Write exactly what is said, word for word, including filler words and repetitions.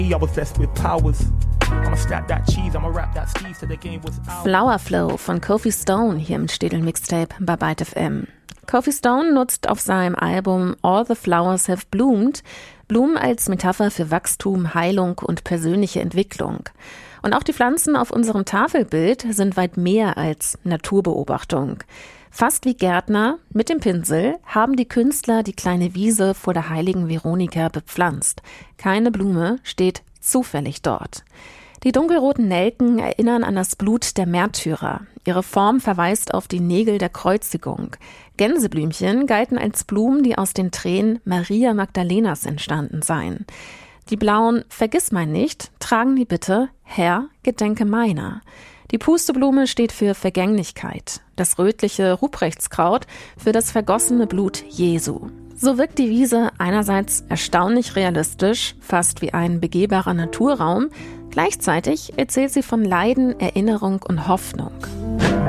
Flower Flow von Kofi Stone hier im Städel Mixtape bei Byte F M. Kofi Stone nutzt auf seinem Album All the Flowers Have Bloomed Blumen als Metapher für Wachstum, Heilung und persönliche Entwicklung. Und auch die Pflanzen auf unserem Tafelbild sind weit mehr als Naturbeobachtung. Fast wie Gärtner mit dem Pinsel haben die Künstler die kleine Wiese vor der heiligen Veronika bepflanzt. Keine Blume steht zufällig dort. Die dunkelroten Nelken erinnern an das Blut der Märtyrer. Ihre Form verweist auf die Nägel der Kreuzigung. Gänseblümchen galten als Blumen, die aus den Tränen Maria Magdalenas entstanden seien. Die blauen Vergissmeinnicht tragen die Bitte, Herr, gedenke meiner. Die Pusteblume steht für Vergänglichkeit, das rötliche Ruprechtkraut für das vergossene Blut Jesu. So wirkt die Wiese einerseits erstaunlich realistisch, fast wie ein begehbarer Naturraum. Gleichzeitig erzählt sie von Leiden, Erinnerung und Hoffnung.